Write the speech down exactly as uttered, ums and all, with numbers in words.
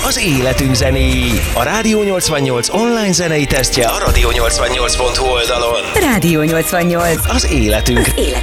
az életünk zenéi. A Rádió nyolcvannyolc online zenei tesztje a rádió nyolcvannyolc pont hu oldalon. Rádió nyolcvannyolc. Az életünk, Az életünk